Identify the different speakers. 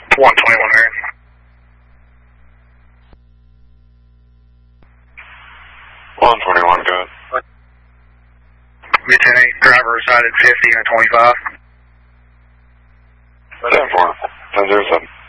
Speaker 1: 121 Aaron.
Speaker 2: 121, go ahead.
Speaker 1: Mid-10 8, driver resided 50 and 25.
Speaker 2: 10-4, 10-0-7.